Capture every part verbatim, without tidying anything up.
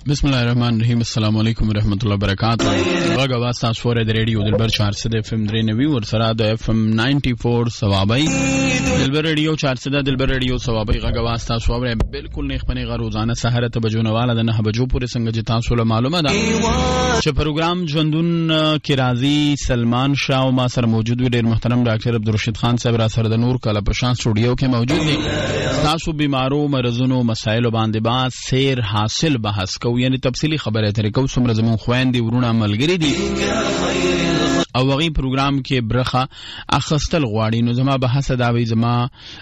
بسم الله الرحمن الرحیم. السلام علیکم ورحمۃ اللہ وبرکاتہ. غږ اواز تاسو فور د ریډیو دلبر چار سو د اف ام درې نوي ور سره د اف ام نائنٹی فور ثوابای دلبر ریډیو چار سو د دلبر ریډیو ثوابای غږ اواز تاسو اورئ بالکل نه خپنه غ روزانه سحر ته بجونواله د نه بجو پورې څنګه چې تاسو له معلومه ده چې پروګرام ژوندون کې راځي سلمان شاه او ما سره موجود وي ډیر محترم ډاکټر عبدالرشید خان صاحب را سره د نور کله په شان سټوډیو کې موجود دي. تاسو بیمارو مرزونو مسایلو باندې با سیر حاصل بحث کو یعنی تفصیلی خبره ترې کو څومره زمون خويندې ورونه ملګری دي او هغه پروګرام کې برخه اخستل غواړي. نو زما بحث دا وي زما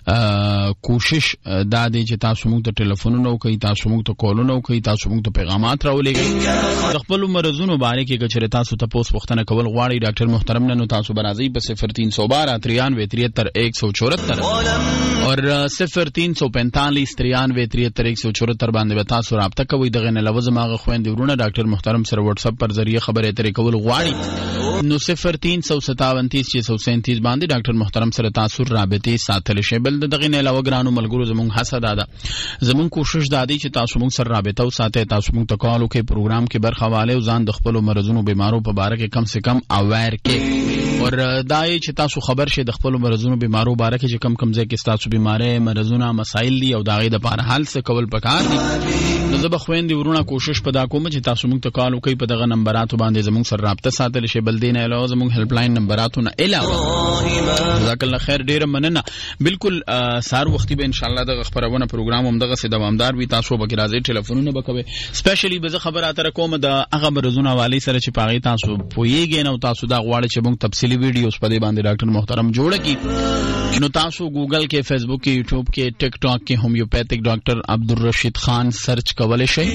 کوشش دا دی چې تاسو موږ ته ټلیفونونه وکړئ, تاسو موږ ته کولونه وکړئ, تاسو موږ ته پیغامات راولېږئ د خپل مرزونو باره کې چې تاسو ته پوس پوښتنه کول غواړي ډاکټر محترم نه. نو تاسو برازي په صفر تین سو بارہ ترانوے تریہتر ایک سو چورہتر اور صفر تین سو پینتالیس ترانوے تریہتر ایک سو چورہتر باندې تاسو رابطه کوئ. دغه نه لوز ماغه خويندې ورونه ډاکټر محترم سره واتس اپ پر ذریعہ خبرې اترې کول غواړي. نو صفر تین سو ستاون تیس چھ سو سینتیس باندې ډاکټر محترم سره تاسو رابطې ساتل شي. بل دغه نه علاوه ګرانو ملګرو زموږ حسد ادا زموږ کوشش دادی چې تاسو موږ سره رابطه او ساتي, تاسو موږ ته کال وکړئ, پروګرام کې برخه والے او ځان د خپل مرزونو بیمارو په باره کې کم سے کم اویر کې اور دای چې تاسو خبر شئ د خپل مرزونو بیمارو باره کې چې کم کم ځای کې تاسو بیماره مرزونه مسائل دي او داغه د پاره حل څه کول پکار دي. نو زه به خويندې ورونه کوشش پدا کوم چې تاسو موږ ته کال وکړئ, په دغه نمبراتو باندې زموږ سره رابطه ساتل شي. بل دین علاوه زموږ هیلپ لاین نمبراتو نه علاوه جزاک الله خیر ډیر مننه. بالکل سار وختي به ان شاء الله د خبرونه پروګرام هم دغه سي دوامدار وي. تاسو به راځي ټلیفونونه وکوي سپیشلی به خبر اتر کوم د هغه مرزونه والی سره چې پاغي تاسو پويږئ نو تاسو دا غواړئ چې موږ تفصیلی ویډیوز په دې باندې ډاکټر محترم جوړ کړي. نو تاسو ګوګل کې, فیسبوک کې, یوټیوب کې, ټیک ټاک کې هومیوپیتھک ډاکټر عبدالرشید خان سرچ کولای شئ.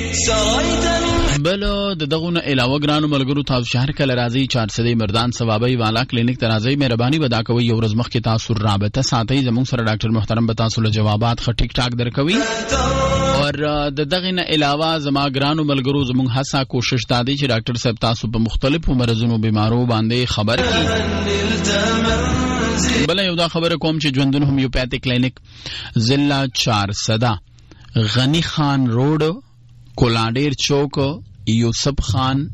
بل د دغه علاوه ګرانو ملګرو تاسو شهر کله راځي چار سو مردان ثوابای والا کلینیک ته راځي, مهرباني ودا کوي یو ورځ مخکې تاسو رابطه ساتي. زموږ سره ډاکټر محترم به تاسو له جوابات خ ټیک ټاک درکوي. اور د دغه نه علاوه زما ګرانو ملګرو زموږ هڅه کوشش دادی چې ډاکټر صاحب تاسو په مختلفو مرزونو بیمارو باندې خبر کړي. بل یو دا خبره کوم چې ژوندون هومیوپیتھک کلینیک ضلع چار سده غنی خان روډ کولاډیر چوک یوسف خان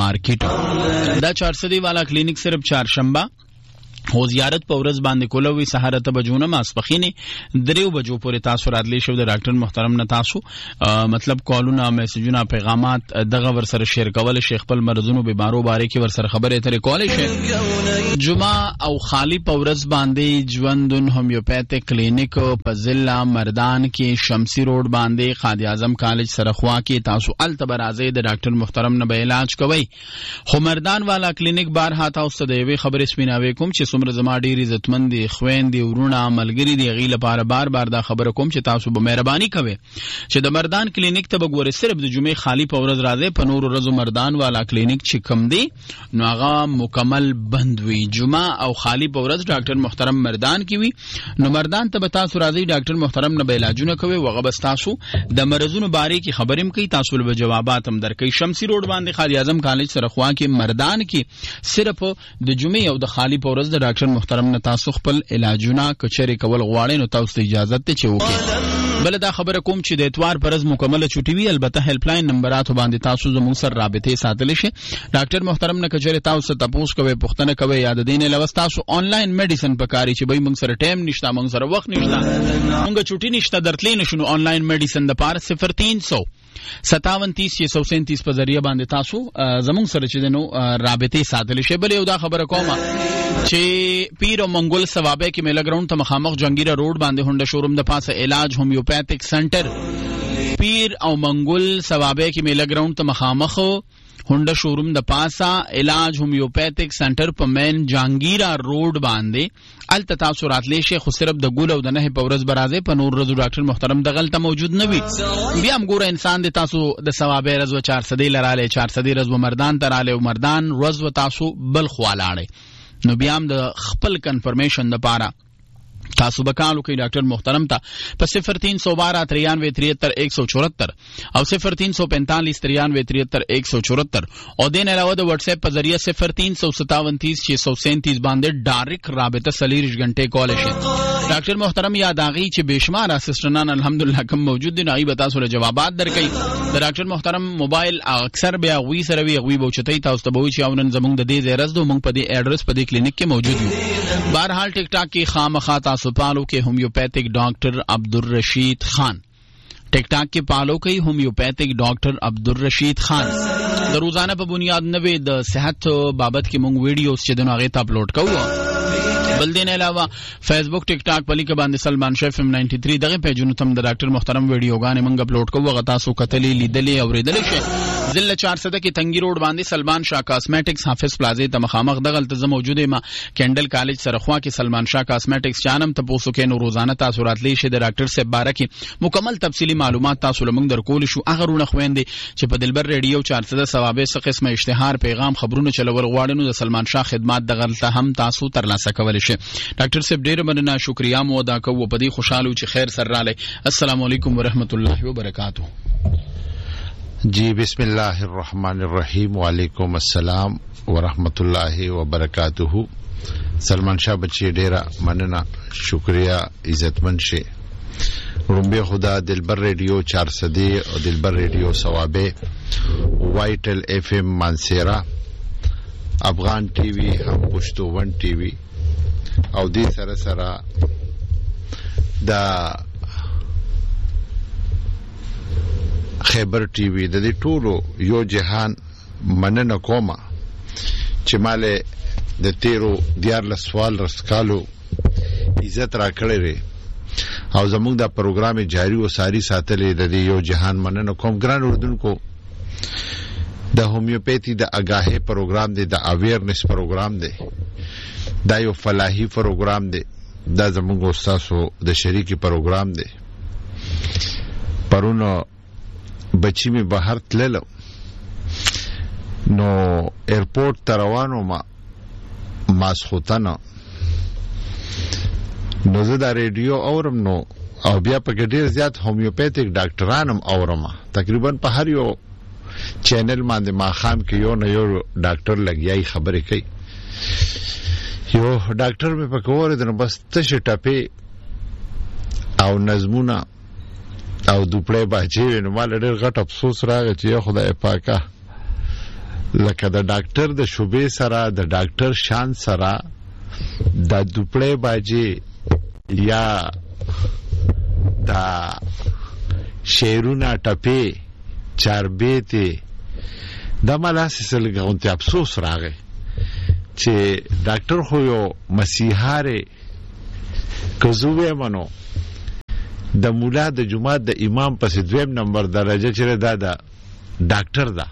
مارکیټ دا چار سدی والا کلینیک صرف چهارشنبه هو زیارت په ورځ باندې کولوي سحر ته بجونه ماسپخینه دریو بجو پورې تاسو راتلی شو د ډاکټر محترم نه تاسو مطلب کالونه میسجونه پیغامات دغه ور سره شیر کول شي, خپل مرزونو بیمارو باره کې ور سره خبرې اترې کولای شي. جمعه او خالی په ورځ باندې ژوندون هومیوپیتھک کلینیک په ضلع مردان کې شمسی روډ باندې قائد اعظم کالج سره خوا کې تاسو التبرازه د ډاکټر محترم نه به علاج کوي. خو مردان والا کلینیک بار هاته اوس د یوې خبرې سپیناوي کوم چې څومره زما ډېری عزتمن دي خويندې ورونه ملګری دي غي لپاره بار بار دا خبره کوم چې تاسو به مهرباني کوئ چې د مردان کلینیک ته وګورئ. صرف د جمعې خالی په ورځ راځي, په نور ورځو مردان والا کلینیک چې کم دی نو هغه مکمل بند وي. جمعه او خالی په ورځ ډاکټر محترم مردان کې وي. نو مردان ته به تاسو راځي, ډاکټر محترم نه به علاجونه کوي, وغه بس تاسو د مرزونو باره کې خبرېم کوي, تاسو له جوابات هم درکې. شمسی روډ باندې قائد اعظم کالج سره خوا کې مردان کې صرف د جمعې او د خالی په ورځ د ډاکټر محترم نه تاسو خپل علاجونه کچري کول غواړئ نو تاسو ته اجازه ته چې وکړئ. بل دا خبره کوم چې د اتوار پرز مکمل چټي وی, البته هیلپ لاین نمبراتو باندې تاسو زموږ سره رابطه ساتل شي. ډاکټر محترم نه کچري تاسو ته تاسو کوي پښتنه کوي یاد دین له تاسو آنلاین میډیسن پکاري چې به موږ سره ټایم نشته, موږ سره وخت نشته, موږ چټي نشته درتلې نشو آنلاین میډیسن د پار صفر تین سو ستاون تیس چھ سو سینتیس په ذریعہ باندې تاسو زموږ سره چې دنو رابطه ساتل شي. بل یو دا خبره کومه چې پیر او منګول ثوابه کې میلا ګراوند ته مخامخ جنگیره روډ باندې هونډه شوروم د پاسه علاج هومیوپیتھک سنټر پیر او منګول ثوابه کې میلا ګراوند ته مخامخ هونډه شوروم د پاسه علاج هومیوپیتھک سنټر په مین جانگیرا روډ باندې الته تاسو راتلی شي. خو صرف د ګول او د نه په ورځ برازه په نور ورځو ډاکټر محترم د غلطه موجود نه وي. بیا هم ګوره انسان د تاسو د ثوابه ورځ و چار سدی لراله چار سدی ورځ و مردان تراله او مردان ورځ و تاسو بل خوالاړي نو بیا هم د خپل کنفرمیشن د پاره تاسو بکالو کې ډاکټر محترم ته په صفر تین سو بارہ ترانوے تریہتر ایک سو چورہتر او صفر تین سو پینتالیس ترانوے تریہتر ایک سو چورہتر او دین علاوه د واتس اپ په ذریعہ صفر تین سو ستاون تیس چھ سو سینتیس باندې ډایرکټ رابطه سلیریش غنټه کول شي. ډاکټر محترم یاد اغي چې بشمار اسسټنټان الحمدلله کوم موجود دي, نای به تاسو له جوابات درکې. د ډاکټر محترم موبایل اکثر بیا غوي سره وی غوي بوچتای تاسو ته به چې اونن زمونږ د دې زیرز دو مونږ په دې ایډرس په دې کلینیک کې موجود یو. بهرحال ټیک ټاک کې خامخا تاسو پالو کې هومیوپیتھک ډاکټر عبدالرشید خان ټیک ټاک کې پالو کوي هومیوپیتھک ډاکټر عبدالرشید خان. د روزانه په بنیاد نوې د صحت بابت کې مونږ ویډیوز چې دنو هغه ته اپلوډ کوو. بل دین علاوه فیسبوک ټیک ټاک پلی کې باندې سلمان شیف اف ام نائنٹی تھری دغه پیجونو تم د ډاکټر محترم ویډیوګانې مونږ اپلوډ کوو. غتا سو کتلې لیدلې اوریدلې شي. ضلع چار سده کې تنگی روډ باندې سلمان شاه کاسمیټکس حافظ پلازا ته مخامخ دغه تل موجوده ما کینډل کالج سره خوا کې سلمان شاه کاسمیټکس چانم ته پوسو کې نو روزانه تاسو راتلی شي. د ډاکټر صاحب بارکی مکمل تفصیلی معلومات تاسو لمنګ درکول شو. هغه رونه خويندې چې په دلبر ریډیو چار سده ثوابه څه قسمه اشتهار پیغام خبرونه چلول غواړي نو د سلمان شاه خدمات دغه ته هم تاسو ترلاسه کولای شي. ډاکټر صاحب ډیر مننه شکریا مو ادا کوو په دې خوشاله چې خیر سره رااله. السلام علیکم ورحمت الله وبرکاتہ. جی بسم الله الرحمن الرحیم. وعلیکم السلام ورحمت الله وبرکاتہ. سلمان شاه بچی ډیر مننه شکریا عزتمن شي. رومبه خدا دلبر ریډیو چار سدی او دلبر ریډیو ثوابه وایټل اف ام مانسیرا افغان ټي وي هم پښتو ون ټي وي او دې سره سره دا خیبر ټي وي د دې ټولو یو جهان مننه کومه چې ماله د تیرو دیارلس سوال رسکالو عزت را کړی او زموږ دا پروګرام جاری او ساری ساتلې د دې یو جهان مننه کوم. ګران اردوونکو د هومیوپیتھی د اگاهی پروګرام دی، د اویرنس پروګرام دی، دا یو فلاحي پروګرام دی، دا زموږ استادو د شریکی پروګرام دی. پرونو بچی می بهر تللو نو ایرپورټ ته روانو ما ماسخوتنه نو زه دا ریډیو اورم نو او بیا په ډیر زیات هومیوپیتھک ډاکټرانم اورم. تقریبا په هر یو چینل باندې ما خام کې یو نه یو ډاکټر لګیای خبرې کوي. یو ډاکټر مې په کوور دنه بس تشه ټپه او نظمونه او دوپړې باجی نو مال ډېر غټ افسوس راغی چې خدای پاکه لکه د ډاکټر د شوبې سره د ډاکټر شان سره د دوپړې باجی یا دا شیرونه ټپه چاربېته د ملاسه سلګونته افسوس راغی چې ډاکټر خو یو مسیحاره کزوې منو د مولا د جمعه د امام پس دویم نمبر درجه چره دا دا ډاکټر دا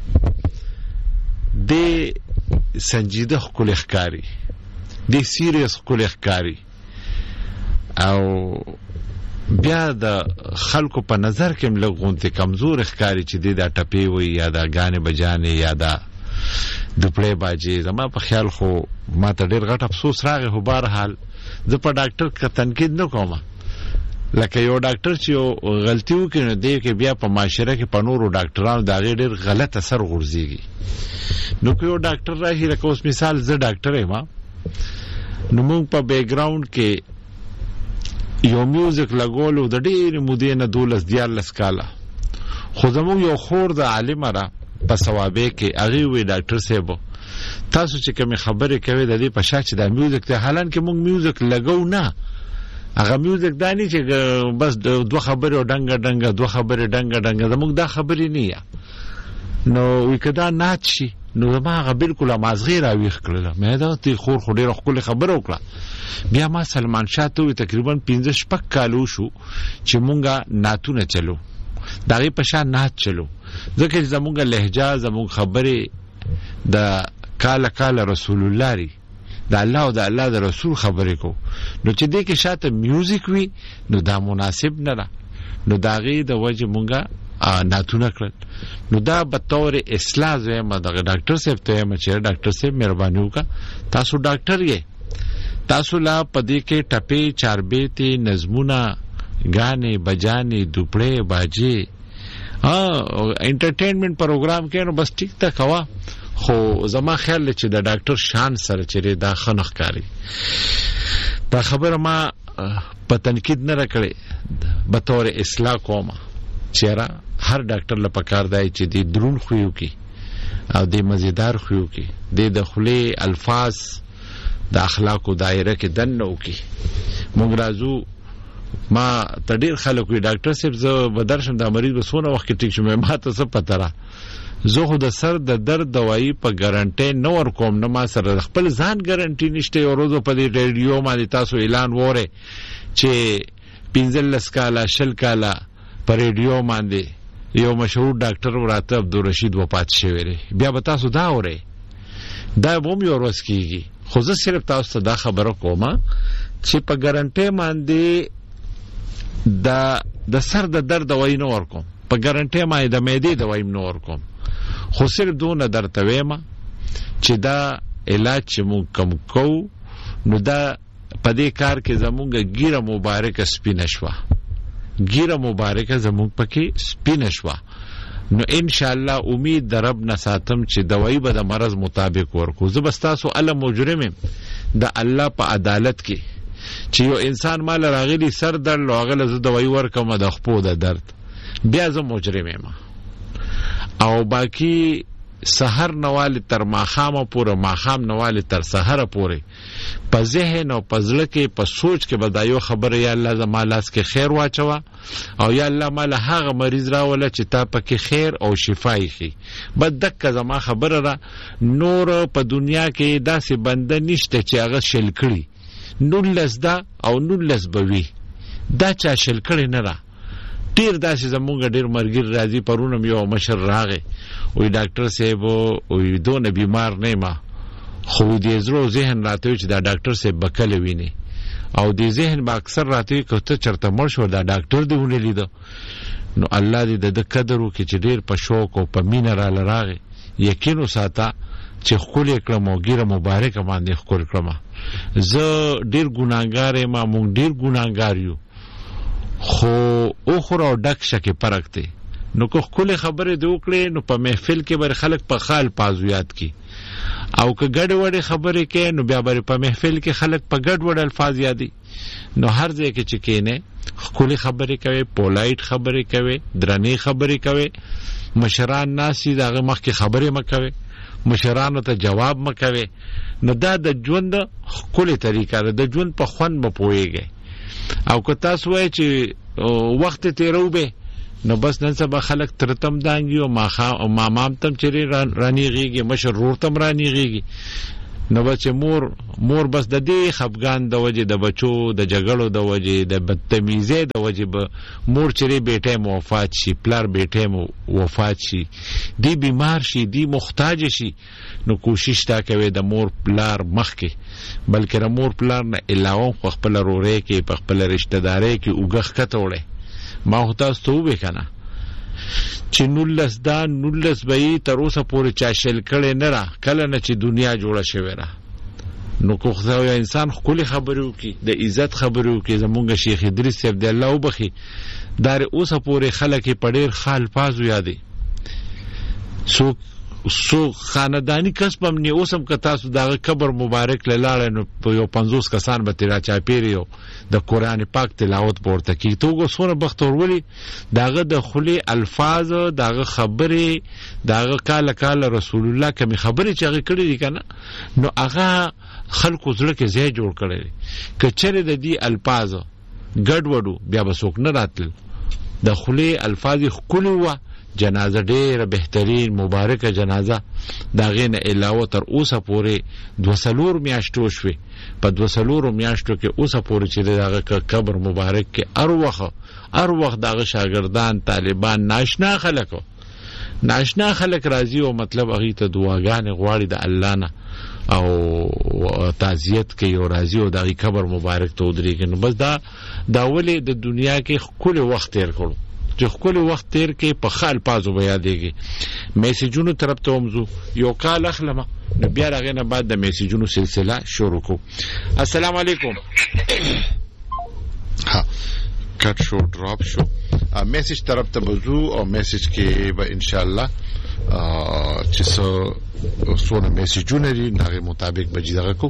د سنجیده خپل اخکاری د سیریس خپل اخکاری او بیا د خلکو په نظر کې ملغونته کمزور اخکاری چې د ټپی وي یا د غانې بجانې یا د دوپړې باجی. زما په خیال خو ما ته ډیر غټ افسوس راغی. خو بهر حال زه په ډاکټر کا تنقید نه کوم، لکه یو ډاکټر چې غلطي وکړي نو دی کې بیا په معاشره کې په نورو ډاکټرانو دا ډیر غلط اثر غورځيږي. نو که یو ډاکټر راځي لکه اوس مثال زه ډاکټر یم نو موږ په بیک گراوند کې یو میوزیک لګولو د ډېر مودې نه دولس دیارلس کاله، خو زموږ یو خور د عالم را په ثوابه کې هغه وی ډاکټر صاحب تاسو چې کوم خبرې کوي د دې په شا چې د میوزیک ته حالان کې موږ میوزیک لګو نه، هغه میوزیک دانی چې بس دوه خبرې او ډنګ ډنګ دوه خبرې ډنګ ډنګ زموږ دا خبرې نه یا نو وکدا نات شي نو ما هغه بالکل مازغې راويخ کړل. مې دا ته خور خو ډېر خپل خبره وکړه. بیا ما سلمان شاه ته تقریبا پنځه شپږ کالو شو چې مونږه ناتونه چلو دغه په شان نات چلو ځکه زمونږه لهجه زمونږ خبره د کاله کاله رسول الله ری د الله او د الله د رسول خبرې کو نو چې دې کې شاته میوزیک وي نو دا مناسب نه ده. نو داغه د وجه مونږه ناتونه کړل. نو دا به تور اصلاح زما د ډاکټر صاحب ته مې چې ډاکټر صاحب مهرباني وکړه تاسو ډاکټر یې تاسو لا پدې کې ټپې چاربېته نظمونه غانې بجانې دوپړې باجی ها انټرټینمنت پروګرام کې نو بس ټیک تا کوا. خو زما خیال چې د ډاکټر شان سره چره دا خنخ کاری دا خبره ما په تنقید نه راکړې به تور اصلاح کومه چیرې هر ډاکټر له پکار دی چې د درون خویو کې او د مزیدار خویو کې د دخلي الفاظ د اخلاقو دایره کې دنه وکي. موږ راځو ما تدیر خلک وی ډاکټر صاحب زه بدرشم د مریض بسونه وخت کې ټیک شوم ما ته څه پته را زه خو د سر د درد دوايي په ګارانټي نه ور کوم نه ما سره خپل ځان ګارانټي نشته. یو ورځ په دې ریډیو باندې تاسو اعلان وره چې پنځلس کاله شل کاله په ریډیو باندې یو مشهور ډاکټر وراته عبدالرشید وفات شوی دی. بیا به تاسو دا وره دا بوم یو ورځ کیږي. خو زه صرف تاسو ته دا خبره کوم چې په ګارانټي باندې د د سر د درد دوايي نه ور کوم په ګارانټي باندې د معدې دوايي نه ور کوم. خو صرف دونه درته وایم چې دا علاج چې موږ کوم کو نو دا په دې کار کې زمونږه ګیره مبارکه سپینه شوه ګیره مبارکه زمونږ پکې سپینه شوه. نو ان شاء الله امید در رب نه ساتم چې دوايي به د مرض مطابق ورکو. زه بس تاسو الله مجرم د الله په عدالت کې چې یو انسان مال راغلی سر درد لوغله زه دوايي ورکم د خپو د درد بیا زه مجرم یم. او باقی سحر نواله تر ماخامه پوره ماخام نواله تر سحر پوره په ذهن او په ځل کې په سوچ کې بدایو خبره یا الله زما لاس کې خیر واچوا او یا الله مال هغه مریض راوله چې تا پکې خیر او شفای شي. بد دک زما خبره را نور په دنیا کې داسې بنده نشته چې هغه شل کړي نولس دا او نولس بوي دا چا شل کړي نه را ډیر داسې زمونږ ډیر مرګر راځي. پرونم یو مشر راغی وی ډاکټر صاحب وی دونه بیمار نه ما خو دې زرو ذهن راته چې دا ډاکټر صاحب بکله ویني او دې ذهن با اکثر راته کوته چرته مړ شو دا ډاکټر دی ونی لیدو. نو الله دې د قدر وکړي چې ډیر په شوق او په مینه را لراغه یقین وساته چې خپل کړم او ګیره مبارک باندې خپل کړم. زه ډیر ګناګار ما مونږ ډیر ګناګار یو خو اوخر او ډک شکه پرک دی. نو کو خپل خبره دی وکړي نو په محفل کې بر خلک په خال پازو یاد کی او که ګډ وډه خبره کې نو بیا بر په محفل کې خلک په ګډ وډ الفاظ یادي. نو هر ځای کې چې کینه خپل خبره کوي پولایټ خبره کوي درنې خبره کوي مشران ناسي دغه مخ کې خبره مکوي مشرانو ته جواب مکوي. نو دا د ژوند خپل طریقه ده د ژوند په خوان مپويږي. او که تاسو وای چې وخت تیرو به نو بس نن سبا خلک ترتم دانګي او ماخا او مامام تم چری رانیږي مشر رور تم رانیږي. نو بچ مور مور بس د دې خفغان د وجه د بچو د جګړو د وجه د بدتمیزۍ د وجه به مور چری بیٹه مو وفات شي پلار بیٹه مو وفات شي دی بیمار شي دی محتاج شي. نو کوشش تا کوي د مور پلار مخ کې بلکې د مور پلار نه علاوه خپل رورې کې په خپل رشتہ داري کې اوګخ کته وړي. ما هوتا ستوبه کنه چې نولس دا نولس به تر اوسه پورې چا شل کړي نه را کله نه چې دنیا جوړه شوی را. نو کو خو انسان خپل خبرو کې د عزت خبرو کې زمونږ شیخ ادریس صاحب دی الله وبخي دار اوسه پورې خلک په ډیر خال پازو یادي. سو سو خاندانی کسب هم نه اوسم که تاسو دغه قبر مبارک لاله نو یو پنځوس کسان به تیرا چا پیریو د قران پاک تلاوت پورته کی توګه سونه بختور ولی دغه د خلی الفاظ دغه خبره دغه کاله کاله رسول الله کوم خبره چې هغه کړی دي کنه نو هغه خلکو زړه کې ځای جوړ کړی کچره د دې الفاظ ګډ وډو بیا بسوک نه راتل د خلی الفاظ خولي و جنازه ډیره بهترین مبارکه جنازه دا غینه علاوه تر اوسه پورې دوسلور میاشتو شوي په دوسلور میاشتو کې اوسه پورې چې دغه قبر مبارک کې ار وخت ار وخت دغه شاګردان طالبان ناشنا خلکو ناشنا خلک راضي او مطلب هغه ته دعاګانې غواړي د الله نه او تعزیت کوي او راضي او دغه قبر مبارک ته ودرېږي. نو بس دا دا ولې د دنیا کې خپل وخت تیر کړو چې خپل وخت تیر کې په خال پازو بیا دیږي. میسجونو طرف ته ومزو یو کال اخلمه نو بیا راغې نه بعد د میسجونو سلسله شروع کو. السلام علیکم. ها کټ شو ډراپ شو میسج طرف ته وزو او میسج کې به ان شاء الله چې څو څونه میسجونه لري هغه مطابق به جوړ کو.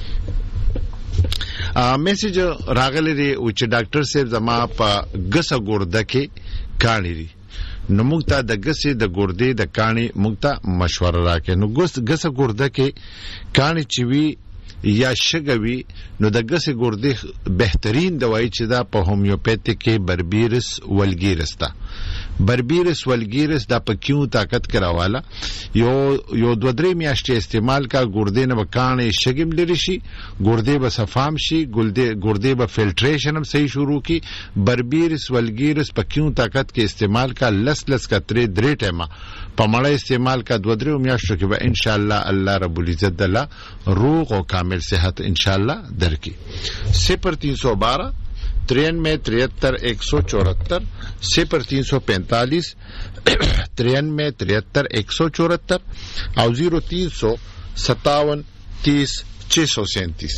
ا میسج راغلی دی چې ډاکټر صاحب زما په ګسه ګورده کې کانی دي نو موږ ته د ګسې د ګردې د کاڼي موږ ته مشوره راکې. نو ګس ګسه ګرده کې کاڼي چې وي یا شګوي نو د ګسې ګردې بهترین دوايي چې دا په هومیوپیتیک کې بربیرس ولګیرس ده. بربیرس ولګیرس دا په کیو طاقت کراواله یو یو دو درې میاشتې استعمال کا ګردې نه وکانې شګم لري شي ګردې به صفام شي ګردې ګردې به فلټریشن هم صحیح شروع کی. بربیرس ولګیرس په کیو طاقت کې استعمال کا لس لس کا ترې درې ټیمه په مړه استعمال کا دو درې میاشتو کې به ان شاء الله الله رب العزت دلا روغ او کامل صحت ان شاء الله درکې. صفر تین سو بارہ ترانوے تریہتر ایک سو چورہتر صفر تین سو پینتالیس ترانوے تریہتر ایک سو چورہتر اور زیرو تین سو ستاون تیس چھ سو سینتیس.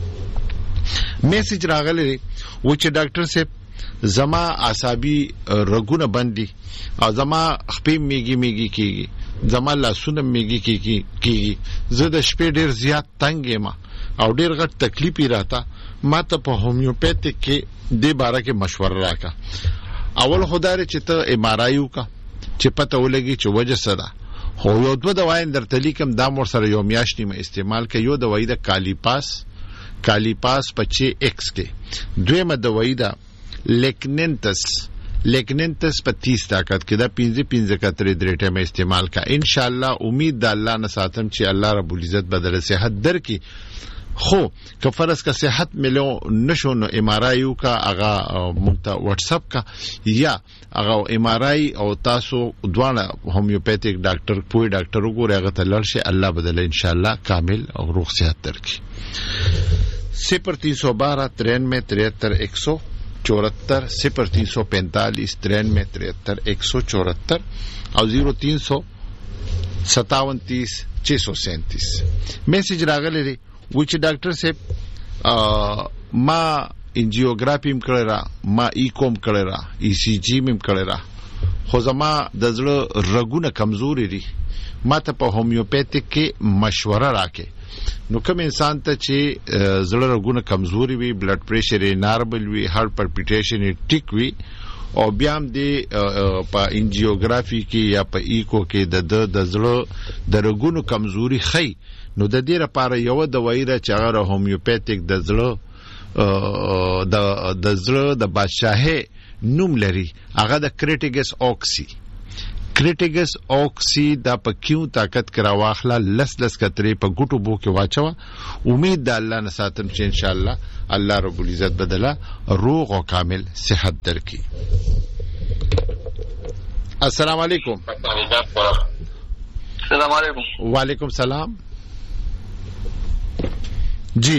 میسج راغلی و چې ډاکټر صاحب زما اعصابي رګونه بندي او زما خپې میږي میږي کیږي زما لاسونه میږي کیږي کیږي زه د شپې ډیر زیات تنګ یم او ډیر غټ تکلیف راته ما ته په هومیوپیتیک کې د باره کې مشوره راکا. اول خدای چې ته ایم آر آی وکا چې پته ولګي چې وجه څه ده. خو یو دوه دوايي درته لیکم دا مور سره یو میاشتې ما استعمال کې. یو دوايي د کالیپاس کالیپاس پچې ایکس کې، دویمه دوايي دا لیکننتس لیکننتس په تیس طاقت کې دا پنځه پنځه کترې درې ټیم استعمال کا. ان شاء الله امید د الله نه ساتم چې الله رب العزت بدل صحت درکې. خو که فرض کا صحت ملو نشو نو ایم آر آی کا اغا مونږ واتس اپ کا یا اغا ایم آر آی او تاسو دوانه هومیوپیتیک ډاکټر پوی ډاکټر وګورئ هغه ته لړ شي الله بدل ان شاء الله کامل او روغ صحت درکې. صفر تین سو بارہ ترانوے تریہتر ایک سو چورہتر صفر تین سو پینتالیس ترانوے تریہتر ایک سو چورہتر اور زیرو تین سو ستاون تیس چھ سو سینتیس. میسج راغلی دی وچ ډاکټر صاحب ما انجیوګرافي م کړی را ما ای کوم کړی را ای سی جی م کړی را خو زما د زړه رګونه کمزوري دي ما ته په هومیوپیتیک کې مشوره راکې. نو کوم انسان ته چې زړه رګونه کمزوري وي بلډ پریشر یې نارمل وي هارت پلپیټیشن یې ټیک وي او بیا هم دی په انجیوګرافي کې یا په ایکو کې د د زړه د رګونو کمزوري خي نو د دې لپاره یو دوايي را چې هغه هومیوپیتیک د زړه د د زړه د بادشاهي نوم لري هغه د کریټیګس اوکسی کریټیګس اوکسی دا په کیو طاقت کرا واخلا لس لس کترې په ګټو بو کې واچوا. امید د الله نه ساتم چې ان شاء الله الله رب العزت بدلا روغ او کامل صحت درکې. السلام علیکم. السلام علیکم. وعلیکم السلام. جی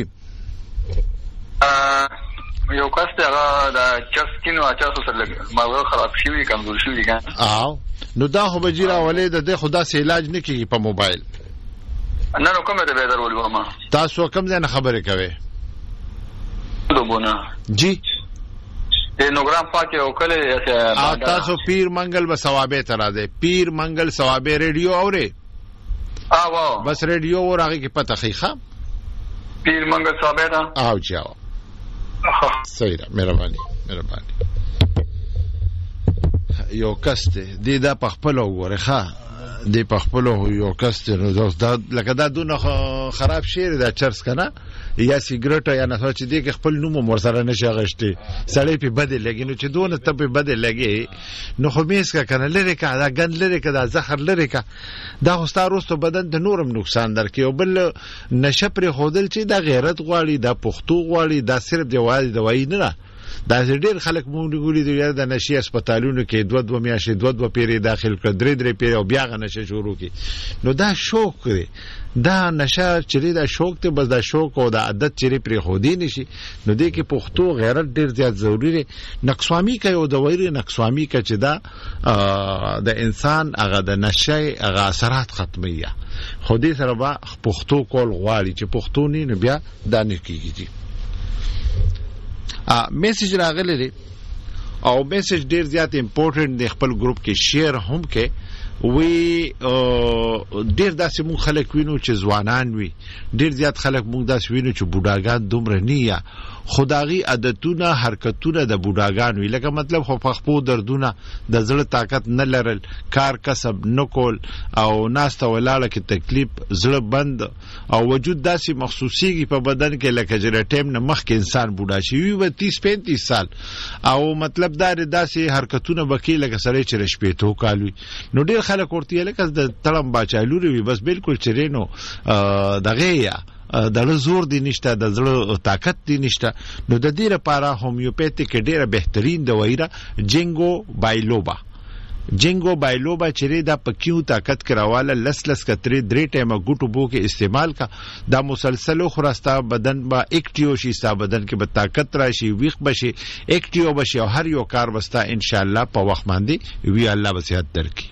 یو کس ته هغه د چسکینو اچاسو سره ماغه خراب شوی کمزور شوی کنه او نو دا خو بجیرا ولې د خدا سه علاج نه کیږي په موبایل نه نو کومه ته به درول ومه تاسو کوم ځای نه خبرې کوي دوبونه جی نوګرام پاکه او کله او تاسو پیر منګل به ثوابه تر ده پیر منګل ثوابه ریډیو اوري او بس ریډیو ورغه کې پته خيخه پیر منګل ثوابه دا او جاو صحیح ده مهرباني مهرباني. یو کسته د دا پخپل وګوره ښا د پخپل یو کسته نو دا لکه دا دونه خراب شیر دا چرس کنه یا سیګریټ یا نه سوچ دي کې خپل نوم مور سره نشي غشتي سړی په بده لګي نو چې دونه ته په بده لګي نو خو میس کا کنه لری کا دا ګند لری کا دا زهر لری کا دا هوستاروستو بدن د نورم نقصان درکې او بل نشه پر خودل چې دا غیرت غواړي دا پختو غواړي دا صرف دی وایي دوايي نه دا ډېر خلک مونږ ګوري د نشي هسپتالونو کې دوه دوه میاشتې دوه دوه پیری داخل کړ درې درې پیری او بیا غنشه شروع کی نو دا شوق دی دا نشه چې دا شوق ته بس دا شوق او دا عادت چې پر خودي نشي نو دې کې پختو غیرت ډېر زیات ضروری دی. نقصوامي کوي او د وایي نقصوامي کوي چې دا د انسان هغه د نشه هغه اثرات ختمي خو دې سره با پختو کول غواړي چې پختو نه نو بیا دا نه کیږي. ا میسج راغلی دی او میسج ډیر زیات امپورټنت دی خپل ګروپ کې شیر هم کې وی ډیر داسې مون خلک وینو چې ځوانان وي ډیر زیات خلک مون داسې وینو چې بوډاګان دومره نه یا خداغي عادتونه حرکتونه د بوډاګانو لکه مطلب خو پخپو دردونه د زړه طاقت نه لرل کار کسب نکول او ناسته ولاړه کې تکلیف زړه بند او وجود داسې مخصوصيږي په بدن کې لکه چې ټیم نه مخکې انسان بوډا شي وي تیس پینتیس سال او مطلب دا داسې حرکتونه وکي لکه سره چې رشپېتو کالوي نو ډیر خلک ورته لکه د تړم باچالوري وي بس بالکل چرینو دغه یا د زور دی نشته د زړه طاقت دی نشته نو د دې لپاره هومیوپیتیک ډیره بهترین دوايي را جنګو بایلوبا جنګو بایلوبا چې دا پکیو طاقت کراواله لس لس کتري درې ټیمه ګټو بو کې استعمال کا دا مسلسل خراستا بدن با اکټیو شي ستا بدن کې به طاقت راشي ویخ بشي اکټیو بشي او هر یو کار وستا ان شاء الله په وخت باندې وی الله وصیت درکې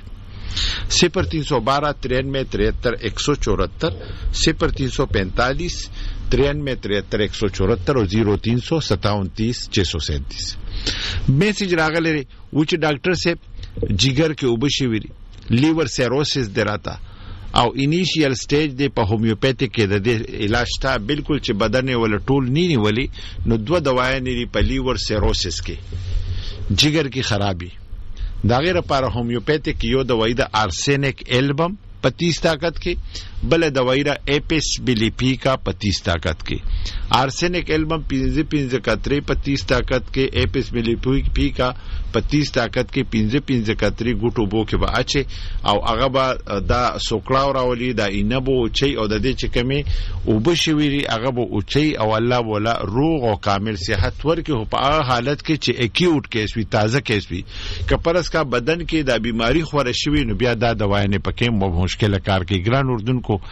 صفر تین سو بارہ ترانوے تریہتر ایک سو چورہتر صفر تین سو پینتالیس ترانوے تریہتر ایک سو چورہتر اور زیرو تین سو ستاون تیس چھ سو سینتیس میسج راغلی وچ ډاکټر صاحب جگر کې وبشي ویری لیور سیروسس دراتا او انیشیل سټیج دی په هومیوپیتیک کې د دې علاج تا بالکل چې بدن ول ټول نی نیولي نو دوه دوايي نری په لیور سیروسس کې جگر کی خرابي دا غیر لپاره هومیوپیتیک یو دوايي د ارسینک البم پتیس طاقت کې بل دوايي را اپس بلیپیکا پتیس طاقت کې ارسینک البم پنځه پنځه کتري پتیس طاقت کې اپس بلیپیکا پتیس طاقت کې پنځه پنځه کتري ګټو بو کې به اچي او هغه به دا سوکلاو راولي دا اینبو چي او د دې چې کمی او بشويري هغه به او چي او الله ولا روغ او کامل صحت ورکه په هغه حالت کې چې اکیوټ کیس وي تازه کیس وي کپرس کا بدن کې دا بیماری خوره شوی نو بیا دا دوايي نه پکې مو مشکل کار کې ګران اردن کو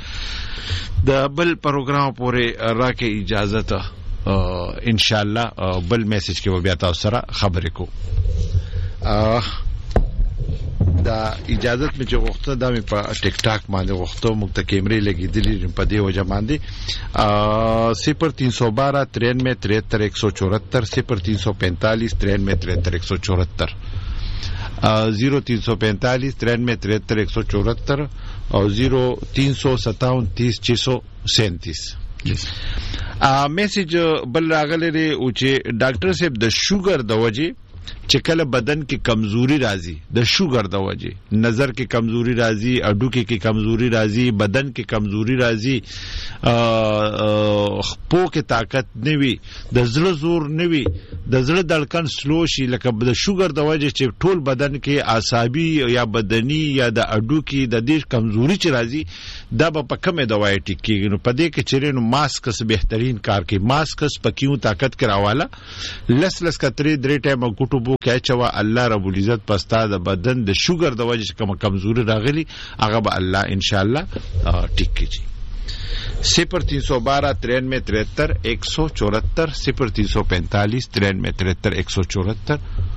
د بل پروګرام پورې راکې اجازه ته ان شاء الله بل میسج کې بیا تاسو سره خبرې کو دا اجازه مې چې وخت دا مې په ټیک ټاک باندې وختو موږ ته کیمرې لګېدلې په دې وجه باندې صفر تین سو بارہ ترانوے تریہتر ایک سو چورہتر صفر تین سو پینتالیس ترانوے تریہتر ایک سو چورہتر زیرو تین سو پینتالیس ترانوے تریہتر ایک سو چورہتر اور زیرو تین سو ستاون تیس چھ سو سینتیس میسج بل راغلی دی او چې ډاکټر صاحب د شوګر د وجې چې کله بدن کې کمزوري راځي د شوګر د وجې نظر کې کمزوري راځي اډو کې کمزوري راځي بدن کې کمزوري راځي خپو کې طاقت نوي د زړه زور نوي د زړه دړکن سلو شي لکه د شوګر د وجې چې ټول بدن کې اعصابي یا بدني یا د اډو کې د دې کمزوري چې راځي دا په کومه دوايي ټیکيږي نو په دې کې چیرې نو ماسکس بهترین کار کوي ماسکس پکیو طاقت کراواله لس لس کتري درې ټایم ګټو بو کې چوا الله رب العزت پستا د بدن د شوګر د وجې کوم کمزوري راغلي هغه به الله ان شاء الله ټیک کړي صفر تین سو بارہ ترانوے تریہتر ایک سو چورہتر صفر تین سو پینتالیس ترانوے تریہتر ایک سو چورہتر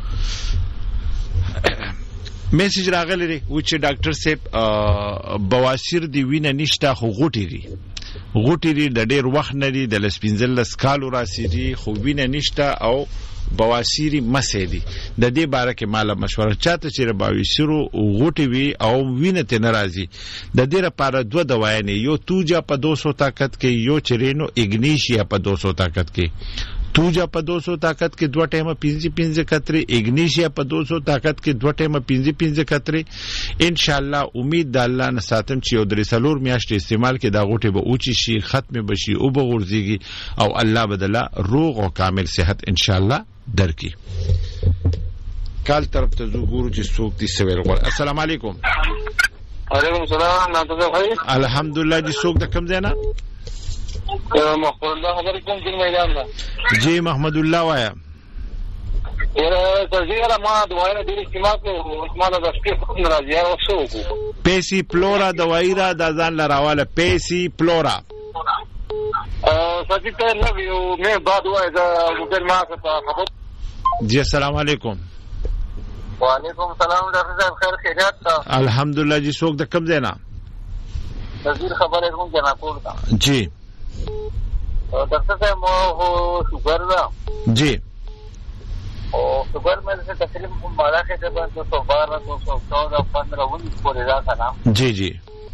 میسج راغلی دی و چې ډاکټر صاحب بواسیر دی وینه نشته خو غوټی دی غوټی دی د ډیر وخت نه دی د لسپینځل سکالو راسي خو وینه نشته او بواسيري مسې دي د دې باره کې مال مشوره چاته چې بواسيرو غوټي وي او وینه ته ناراضي د دې لپاره دوه دوايي نه یو توجا په دو سو طاقت کې یو چرینو اګنیشیا په دو سو طاقت کې توجا په دو سو طاقت کې دوه ټیمه پنځه پنځه کتري اګنیشیا په دو سو طاقت کې دوه ټیمه پنځه پنځه کتري ان شاء الله امید د الله نه ساتم چې یو درې سلور میاشتې استعمال کې دا غوټي به اوچی شي ختم بشي او به ورزيږي او الله بدلا روغ او کامل صحت ان شاء الله درکی کال طرف ته زګورو چې څوک دې سویل غواړي السلام علیکم وعلیکم السلام ناتو خیر الحمدلله دې څوک د کم ځای نه محمد الله حضرتكم في الميدان ده جی محمد الله وایا یره ترجیح ما دوايي د اجتماع کو عثمان د شپې ناراضي او شو پیسي پلورا دوايي را د ځان لراواله پیسي پلورا سچ ته لو یو مې بعد وای دا مدیر ما څه خبر جی السلام علیکم وعلیکم السلام ډاکټر صاحب خیر خیریت الحمدلله جی څوک د کم ځای نه تذکر خبره کوم جنا کوړه جی ډاکټر صاحب مو شوګر دا جی او شوګر مې څه تقریبا په مالا کې د دو سو بارہ دو سو چودہ پندرہ انیس پورې راځه جی جی او ډاکټر صاحب مو شوګر دا چې کله بدن کې کمزوري راځي د زړه زور نه وي د زړه دړکن سلو شي لکه د شوګر د وجې چې ټول بدن کې اعصابي یا بدني یا د اډو کې د دې کمزوري چې راځي دا په کومه دوايي ټیکيږي جی جی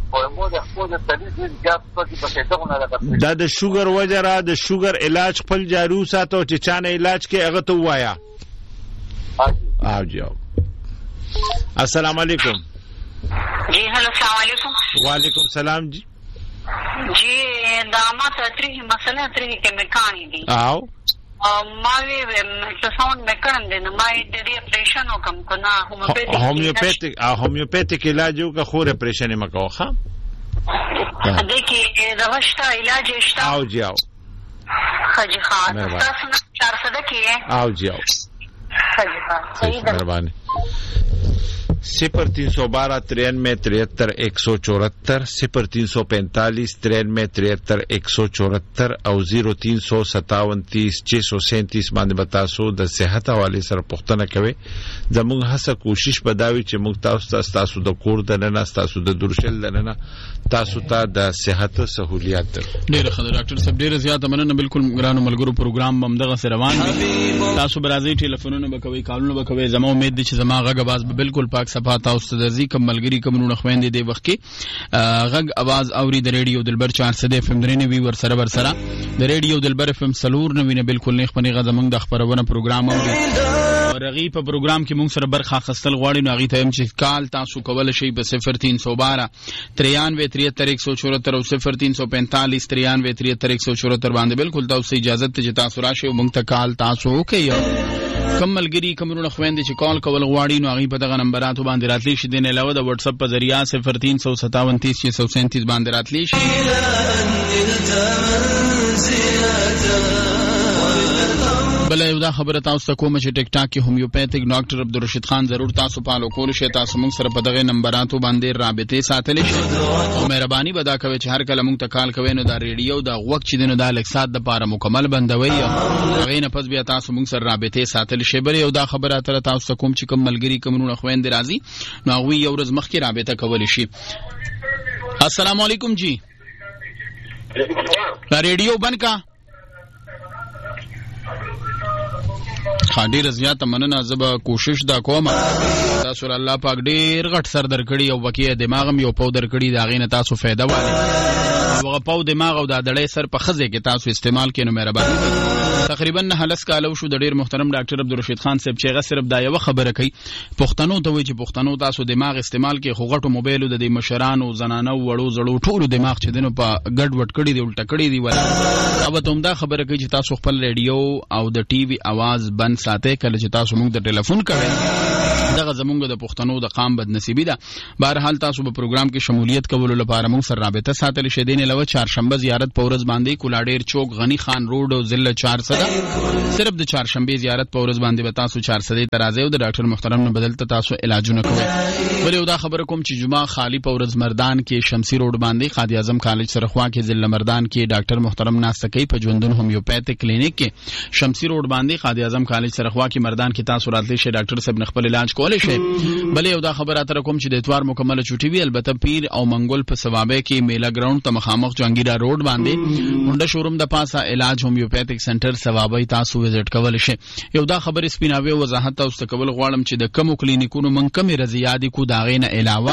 او مو د خپل طبيب زیات پکې پکې ته نه راځي. دا د شوګر وجه را د شوګر علاج خپل جارو ساتو چې چانه علاج کې هغه ته وایا. او جاو. السلام علیکم. جی هلو السلام علیکم. وعلیکم السلام جی. جی دامات اتری مسئلہ اتری کے مکانی دی. آو. ماوی الټراساوند مکان دی نو ما دې اپریشن وکم کنه هومیوپیتیک هومیوپیتیک هومیوپیتیک علاج وکړه خو اپریشن یې مکو ښه. دې کې دواشتا علاج شته. او جاو. خجی خان تاسو نه چار سده کې. او جاو. خجی خان صحیح ده. مهرباني. صفر تین سو بارہ ترانوے تریہتر ایک سو چورہتر صفر تین سو پینتالیس ترانوے تریہتر ایک سو چورہتر او زیرو تین سو ستاون تیس چھ سو سینتیس باندې بتاسو د صحت حواله سره پوښتنه کوي. زموږ هڅه کوشش بداوي چې موږ تاسو ته تاسو د کور د نه تاسو د درشل د نه تاسو ته د صحت سہولیات ډېر ښه. ډاکټر صاحب ډېر زیات مننه. بالکل ګرانو ملګرو پروګرام هم دغه سره روان دي. تاسو برازي ټلیفونونه وکوي کالونه وکوي. زمو امید دي چې زما غږ आवाज به بالکل پاک صفا تاسو ته درځي. کوم ملګری کومونه خويندې دی وخت کې غږ आवाज اوري د ریډیو دلبر چار سده اف ام درې نوي ور سره ور سره د ریډیو دلبر اف ام سلور نوي نه بالکل نه خپنی غږ زمونږ د خبرونه پروګرام اوري. ورغي په پروګرام کې موږ سره برخه اخیستل غواړي نو غي ته هم چې کال تاسو کول شي په صفر تین سو بارہ ترانوے تریہتر ایک سو چورہتر او صفر تین سو پینتالیس ترانوے تریہتر ایک سو چورہتر باندې بالکل تاسو اجازه ته چې تاسو راشي او موږ ته کال تاسو وکړئ. کم ملګری کومونه خويندې چې کال کول غواړي نو غي په دغه نمبراتو باندې راتلی شي. دین علاوه د واتس اپ په ذریعہ صفر تین سو ستاون تیس چھ سو سینتیس باندې راتلی شي. بل یو دا خبره تاسو ته کوم چې ټیک ټاک کې هومیوپیتیک ډاکټر عبدالرشید خان ضرور تاسو فالو کول شي. تاسو موږ سره په دغه نمبراتو باندې رابطه ساتلی شي او مهرباني ودا کوي چې هر کله موږ ته کال کوي نو دا ریډیو دا وخت چې دینو د الکسات د لپاره مکمل بندوي هغه نه پس بیا تاسو موږ سره رابطه ساتلی شي. بل یو دا خبره تر تاسو کوم چې کوم ملګری کومونه خويندې راځي نو هغه یو ورځ مخکې رابطه کولی شي. السلام علیکم جی. دا ریډیو بند کا. خاډیر زیات مننه. زبا کوشش دا کوم تاسو الله پاک ډیر غټ سر درکړي او وکیه دماغم یو پاو درکړي دا غینه تاسو فایده والي هغه پاو دماغ او دا دړې سر په خزه کې تاسو استعمال کینو مهرباني. تقریبا نه هلس کالو شو د ډیر محترم ډاکټر عبدالرشید خان صاحب چې هغه صرف دا یو خبره کوي پښتنو ته وایي چې پښتنو تاسو دماغ استعمال کې خو غټو موبایلو د دې مشرانو زنانو وړو زړو ټولو دماغ چې دنو په ګډ وډ کړي دی الټا کړي دی ولا اوبه ته دا خبره کوي چې تاسو خپل ریډیو او د ټي وي आवाज بند ساتئ کله چې تاسو موږ د ټلیفون کوي دغه زمونږ د پښتنو د قام بد نصیبی ده. بهرحال تاسو په پروګرام کې شمولیت کولو لپاره موږ سره رابطه ساتل شې. دین علاوه چهارشنبه زیارت پورز باندې کولاډیر چوک غنی خان روډ او ضلع چار سده صرف د چهارشنبه زیارت پورز باندې به تاسو چار سده ترازه او د ډاکټر محترم نه بدلته تاسو علاجونه کوي. بل یو دا خبره کوم چې جمعه خالی پورز مردان کې شمسی روډ باندې قائد اعظم کالج سره خوا کې ضلع مردان کې ډاکټر محترم ناستکی په ژوندون هومیوپیتیک کلینیک کې شمسی روډ باندې قائد اعظم کالج سره خوا کې مردان کې تاسو راتلی شي ډاکټر صاحب خپل علاج کولای شي. بل یو دا خبره تر کوم چې د اتوار مکمل چوټي وی البته پیر او منګول په ثوابه کې میلا ګراوند ته مخامخ جنگیرا روډ باندې هونډا شوروم د پاسه علاج هومیوپیتیک سنټر ثوابه تاسو وزټ کول شي. یو دا خبر سپیناوي وضاحت تاسو کول غواړم چې د کم کلینیکونو من کم رضیادي کو داغې نه علاوه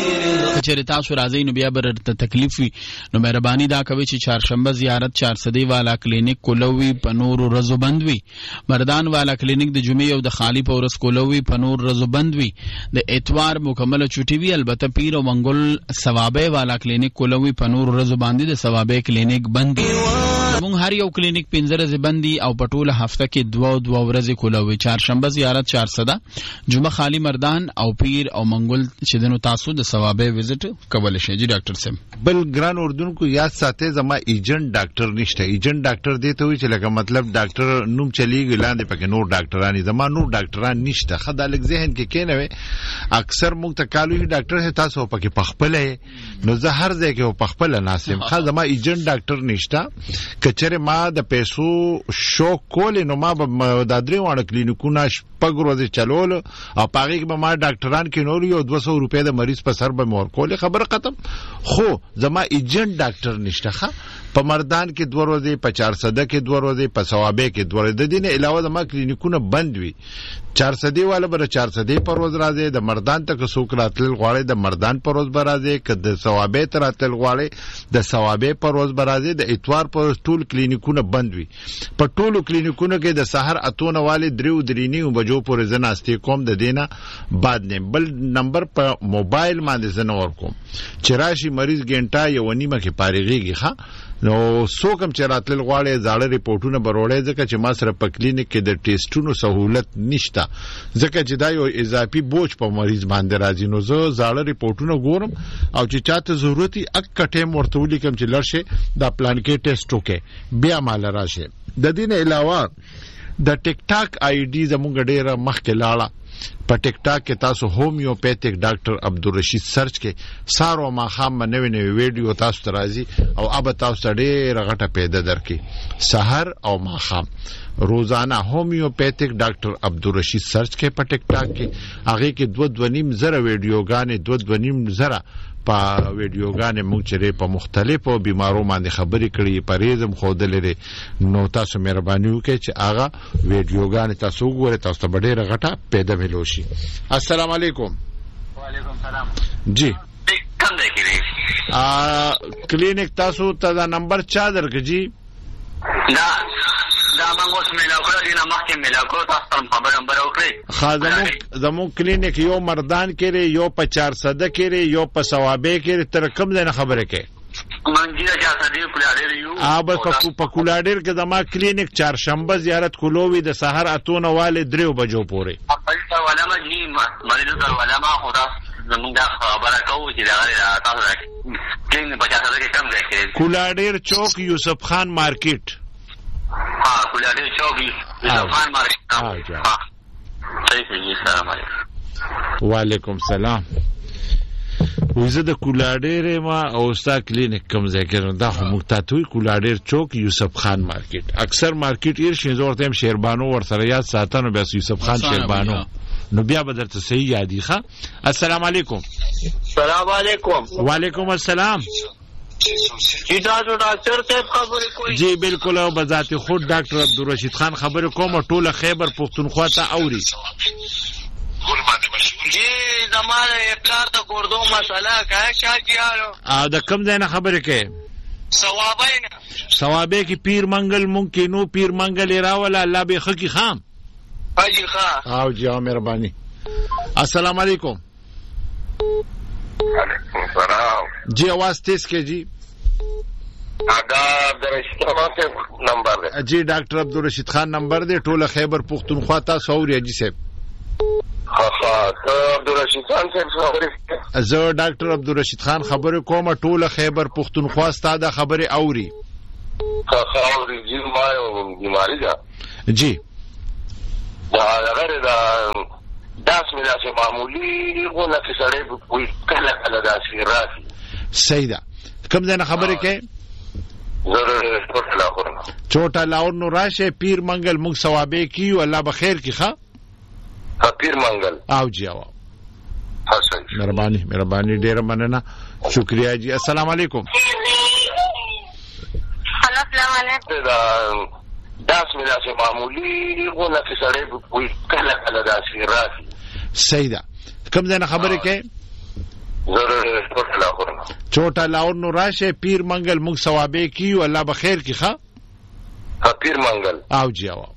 چې تاسو راځي نو بیا بر ته تکلیف وي نو مهرباني دا کوي چې چهارشنبه زیارت چار سدی والا کلینیک کولوي پنور رزو بندوي مردان والا کلینیک د جمعې او د خالی پورس کولوي پنور رزو بندوي د اتوار مکمل چوټي وی البته پیر او منګول ثوابه والا کلینیک کولوي پنور رزو باندې د ثوابه کلینیک بند دي. موږ هر یو کلینیک پنځه ورځې بندي او پټوله هفته کې دوه دوه ورځې کولوي. چهارشنبه زیارت چار سده جمعه خالی مردان او پیر او منګول چې دنو تاسو د ثوابه وزټ کول شي. جی ډاکټر صاحب. بل ګران اردن کو یاد ساتي زما ایجنټ ډاکټر نشته. ایجنټ ډاکټر دی ته وی چې لکه مطلب ډاکټر نوم چلیږي لاندې پکې نور ډاکټرانی زما نور ډاکټران نشته. خدای لک ذهن کې کینه وي اکثر موږ ته کالو ډاکټر هي تاسو پکې پخپله نو زه هر ځای کې پخپله ناسم خا زما ایجنټ ډاکټر نشته. کچره ما د پیسو شو کول نو ما د درې وانه کلینیکونه شپږ ورځې چلول او پاره کې به ما ډاکټران کې نور یو دوه سوه روپۍ د مریض په سر به مور کول خبر ختم. خو زما ایجنټ ډاکټر نشته. ښه په مردان کې دوه ورځې په چار سده کې دوه ورځې په ثوابه کې دوه ورځې د دین علاوه زما کلینیکونه بند وي. چار سدی والا بر چار سدی پروز راځي د مردان ته څوک راتل غواړي د مردان پروز بر راځي که د ثوابې ته راتل غواړي د ثوابې پروز بر راځي د اتوار پر ټول کلینیکونه بند وي په ټولو کلینیکونو کې د سحر اتونه والي درو درینی او بجو پورې زناستې کوم د دینه بعد نه بل نمبر په موبایل باندې زنور کوم چراشي مریض ګنټا یو نیمه کې پاريږي ښا نو څوکم چې راتل غواړي زاړه ریپورتونه بروړې ځکه چې ما سره په کلینیک کې د ټیسټونو سہولت نشته ځکه چې دا یو اضافي بوج په مریض باندې راځي نو زه زاړه ریپورتونه ګورم او چې چاته ضرورت ای اک ټیم ورته ولیکم چې لرشه دا پلان کې ټیسټ وکې بیا مال راشه د دې نه علاوه د ټیک ټاک آی ډي زموږ ډیره مخکې لاړه په ټیک ټاک کې تاسو هومیوپیتھک ډاکټر عبدالرشید سرچ کې سارو ما خام نوې نوې ویډیو تاسو ته راځي او اب تاسو ډېر غټه پیدا درکې سحر او ما خام روزانه هومیوپیتھک ډاکټر عبدالرشید سرچ کې په ټیک ټاک کې هغه کې دو دو نیم زره ویډیوګانې دو دو نیم زره په ویډیوګانې موږ چې په مختلفو بیمارو باندې خبرې کړې پریزم خوده لري نو تاسو مهرباني وکړئ چې هغه ویډیوګانې تاسو وګورئ تاسو ته ډېره غټه پیدا ملوشي السلام علیکم وعلیکم السلام جی کوم ځای کې دی ا کلینیک تاسو ته دا نمبر چا درکړي جی دا دا موږ اوس ملا کړو دي نه مخکې ملا کړو تاسو هم خبر نمبر وکړئ خازمو زمو کلینیک یو مردان کې یو په چار صده کې یو په ثوابې کې تر کوم ځای خبره کې منځه چا صدی کولاډر یو اب په کولاډر کې زما کلینیک چهارشنبه زیارت کولوي د سحر اتونه والي درو بجو پورې خپل علامه جی مریض در علامه خدا زمونږ خبره کوو چې دا تاسو کلینیک په چا صده کې کم ځای کې کولاډر چوک یوسف خان مارکیټ ها کولاډر چوک یوسف خان مارکیټ ها صحیح دی السلام علیکم وعلیکم السلام وزه د کولاډر ما او ستا کلینیک کوم ځای کې دا هم مختاتوي کولاډر چوک یوسف خان مارکیټ اکثر مارکیټ ایر شینزورته هم شیربانو ور سره یاد ساتنه بیا یوسف خان شیربانو نو بیا بدرته صحیح یادی ښه السلام علیکم السلام علیکم وعلیکم السلام جی تاسو ډاکټر صاحب خبرې کوئ جی بالکل او بذات خود ډاکټر عبدالرشید خان خبرې کوم ټوله خیبر پختونخوا ته اوري جی زمانه افطار ته ګردو مسله کا چا کیالو ا د کم ځای نه خبرې کوي ثوابین ثوابې کې پیر منګل مونږ کې نو پیر منګل راول الله به خکی خام اجي ښا او جی مهرباني السلام علیکم وعلیکم السلام جی आवाज تیز کې جی اگا عبدالرشید خان نمبر دی جی ډاکټر عبدالرشید خان نمبر دی ټوله خیبر پختونخوا تاسو اوري جی صاحب ها ها عبدالرشید خان صاحب زه ډاکټر عبدالرشید خان خبرې کوم ټوله خیبر پختونخوا ستاده خبرې اوري ها ها اوري جی ما یو بیماری ده جی دا هغه دا داس مې داسې معمولی غونه کې سړی وي کله کله داسې راشي صحیح ده کوم ځای نه خبرې کوي زه ټوټه لاهور چوټه لاهور نو راشه پیر منګل موږ ثوابې کیو الله بخیر کی ښه ها پیر منګل او جی او ها صحیح مهرباني مهرباني ډیره مننه شکریا جی السلام علیکم السلام علیکم دا داس مې داسې معمولی غونه کې سړی وي کله کله داسې راشي صحیح ده کوم ځای نه خبرې کوي زه ټوټه لاهور چوټه لاهور نو راشه پیر منګل موږ ثوابې کیو الله بخیر کی ښه ها پیر منګل او جی او